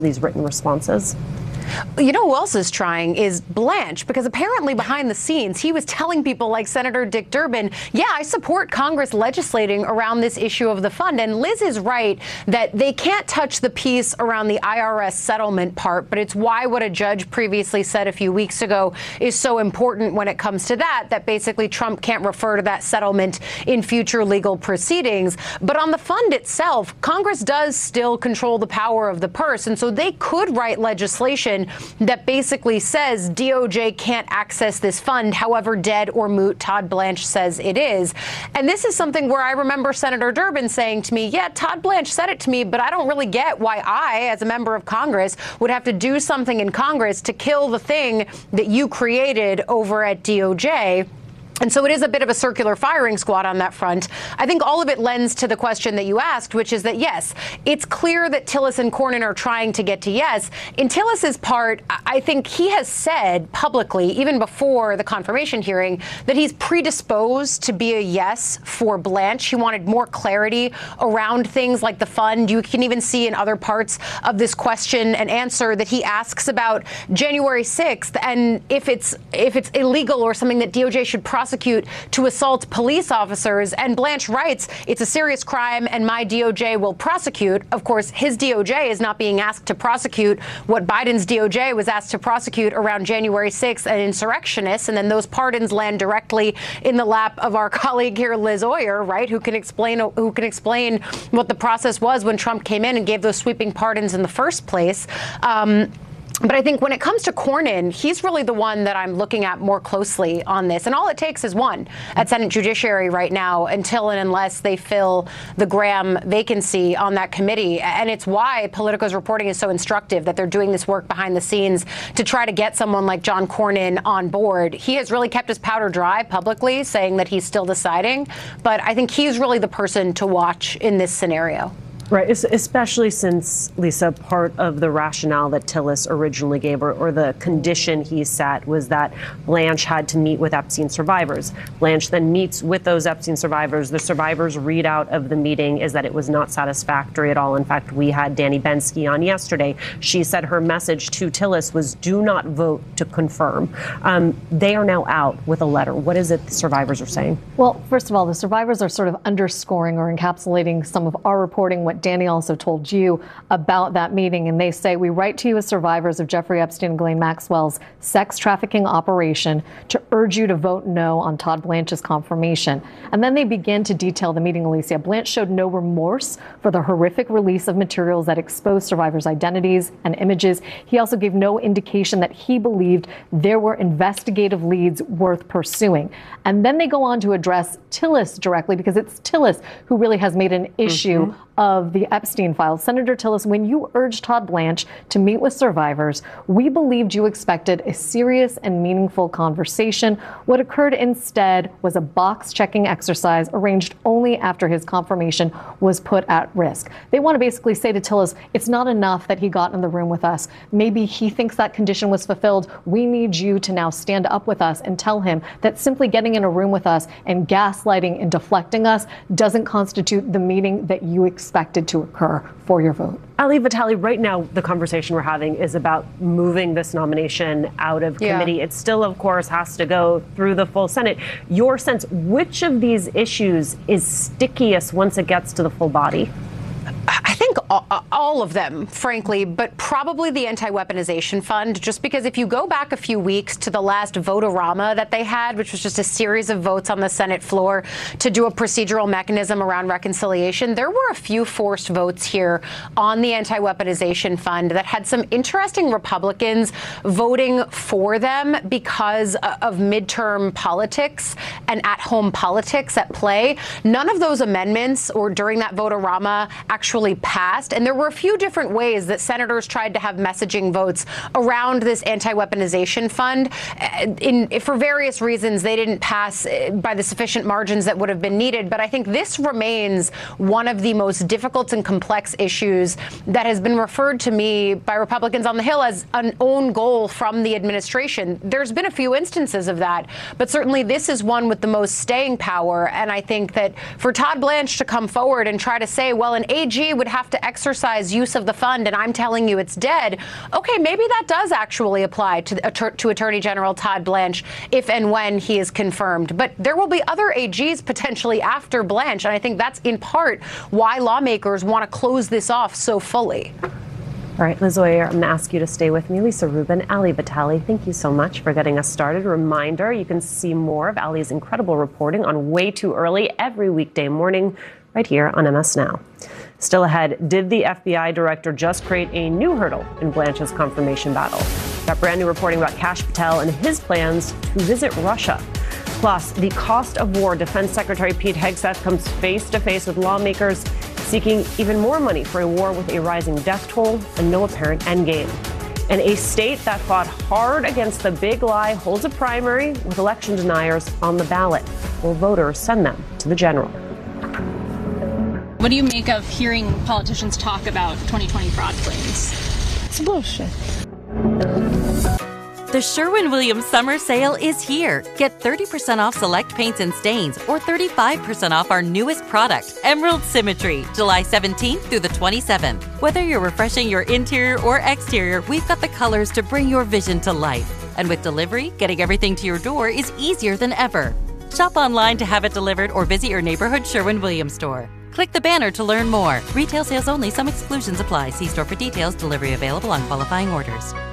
these written responses. You know who else is trying is Blanche, because apparently behind the scenes, he was telling people like Senator Dick Durbin, yeah, I support Congress legislating around this issue of the fund. And Liz is right that they can't touch the piece around the IRS settlement part, but it's why what a judge previously said a few weeks ago is so important when it comes to that basically Trump can't refer to that settlement in future legal proceedings. But on the fund itself, Congress does still control the power of the purse. And so they could write legislation that basically says DOJ can't access this fund, however dead or moot Todd Blanche says it is. And this is something where I remember Senator Durbin saying to me, yeah, Todd Blanche said it to me, but I don't really get why I, as a member of Congress, would have to do something in Congress to kill the thing that you created over at DOJ. And so it is a bit of a circular firing squad on that front. I think all of it lends to the question that you asked, which is that, yes, it's clear that Tillis and Cornyn are trying to get to yes. In Tillis's part, I think he has said publicly, even before the confirmation hearing, that he's predisposed to be a yes for Blanche. He wanted more clarity around things like the fund. You can even see in other parts of this question and answer that he asks about January 6th and if it's illegal or something that DOJ should prosecute to assault police officers. And Blanche writes, it's a serious crime and my DOJ will prosecute. Of course, his DOJ is not being asked to prosecute what Biden's DOJ was asked to prosecute around January 6th, an insurrectionist. And then those pardons land directly in the lap of our colleague here, Liz Oyer, right, who can explain what the process was when Trump came in and gave those sweeping pardons in the first place. But I think when it comes to Cornyn, he's really the one that I'm looking at more closely on this. And all it takes is one at Senate Judiciary right now until and unless they fill the Graham vacancy on that committee. And it's why Politico's reporting is so instructive, that they're doing this work behind the scenes to try to get someone like John Cornyn on board. He has really kept his powder dry publicly, saying that he's still deciding. But I think he's really the person to watch in this scenario. Right, especially since, Lisa, part of the rationale that Tillis originally gave, or the condition he set, was that Blanche had to meet with Epstein survivors. Blanche then meets with those Epstein survivors. The survivors' readout of the meeting is that it was not satisfactory at all. In fact, we had Danny Bensky on yesterday. She said her message to Tillis was, do not vote to confirm. They are now out with a letter. What is it the survivors are saying? Well, first of all, the survivors are sort of underscoring or encapsulating some of our reporting, what Danny also told you about that meeting. And they say, we write to you as survivors of Jeffrey Epstein and Ghislaine Maxwell's sex trafficking operation to urge you to vote no on Todd Blanche's confirmation. And then they begin to detail the meeting, Alicia. Blanche showed no remorse for the horrific release of materials that exposed survivors' identities and images. He also gave no indication that he believed there were investigative leads worth pursuing. And then they go on to address Tillis directly, because it's Tillis who really has made an issue of the Epstein files. Senator Tillis, when you urged Todd Blanche to meet with survivors, we believed you expected a serious and meaningful conversation. What occurred instead was a box-checking exercise arranged only after his confirmation was put at risk. They want to basically say to Tillis, it's not enough that he got in the room with us. Maybe he thinks that condition was fulfilled. We need you to now stand up with us and tell him that simply getting in a room with us and gaslighting and deflecting us doesn't constitute the meeting that you expected to occur for your vote. Ali Vitale, right now, the conversation we're having is about moving this nomination out of committee. It still, of course, has to go through the full Senate. Your sense, which of these issues is stickiest once it gets to the full body? I think all of them, frankly, but probably the anti-weaponization fund, just because if you go back a few weeks to the last vote-a-rama that they had, which was just a series of votes on the Senate floor to do a procedural mechanism around reconciliation, there were a few forced votes here on the anti-weaponization fund that had some interesting Republicans voting for them because of midterm politics and at-home politics at play. None of those amendments or during that vote-a-rama actually passed. And there were a few different ways that senators tried to have messaging votes around this anti-weaponization fund. For various reasons, they didn't pass by the sufficient margins that would have been needed. But I think this remains one of the most difficult and complex issues that has been referred to me by Republicans on the Hill as an own goal from the administration. There's been a few instances of that, but certainly this is one with the most staying power. And I think that for Todd Blanche to come forward and try to say, well, an AG would have to exercise use of the fund and I'm telling you it's dead, okay, maybe that does actually apply to Attorney General Todd Blanche if and when he is confirmed. But there will be other AGs potentially after Blanche, and I think that's in part why lawmakers want to close this off so fully. All right, Liz Oyer, I'm going to ask you to stay with me. Lisa Rubin, Ali Vitale, thank you so much for getting us started. Reminder, you can see more of Ali's incredible reporting on Way Too Early every weekday morning right here on MS Now. Still ahead, did the FBI director just create a new hurdle in Blanche's confirmation battle? Got brand new reporting about Kash Patel and his plans to visit Russia. Plus, the cost of war. Defense Secretary Pete Hegseth comes face to face with lawmakers seeking even more money for a war with a rising death toll and no apparent endgame. And a state that fought hard against the big lie holds a primary with election deniers on the ballot. Will voters send them to the general? What do you make of hearing politicians talk about 2020 fraud claims? It's bullshit. The Sherwin-Williams summer sale is here. Get 30% off select paints and stains or 35% off our newest product, Emerald Symmetry, July 17th through the 27th. Whether you're refreshing your interior or exterior, we've got the colors to bring your vision to life. And with delivery, getting everything to your door is easier than ever. Shop online to have it delivered or visit your neighborhood Sherwin-Williams store. Click the banner to learn more. Retail sales only. Some exclusions apply. See store for details. Delivery available on qualifying orders.